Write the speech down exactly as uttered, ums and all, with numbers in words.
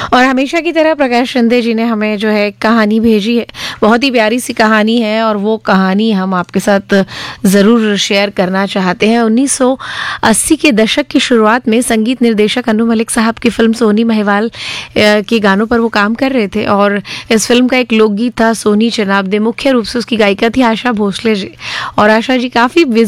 और हमेशा की तरह प्रकाश शिंदे जी ने हमें जो है कहानी भेजी है, बहुत ही प्यारी सी कहानी है और वो कहानी हम आपके साथ ज़रूर शेयर करना चाहते हैं। उन्नीस सौ अस्सी के दशक की शुरुआत में संगीत निर्देशक अनु मलिक साहब की फिल्म सोनी महिवाल के गानों पर वो काम कर रहे थे और इस फिल्म का एक लोकगीत था सोनी चनाब दे। मुख्य रूप से उसकी गायिका थी आशा भोसले जी और आशा जी काफ़ी